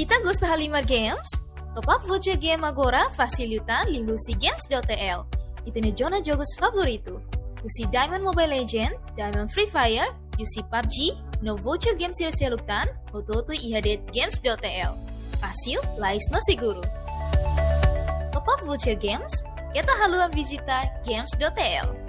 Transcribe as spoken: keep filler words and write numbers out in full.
Ita gosta Halimar Games? Top up voucher game agora facilitan lihusi games.tl. Itene jona jogos favorito. Usi Diamond Mobile Legend, Diamond Free Fire, usi P U B G, no voucher games silseluktan, ototo ihadet games.tl. Fácil, lais no seguro. Top up voucher games, kita haluan visita games.tl.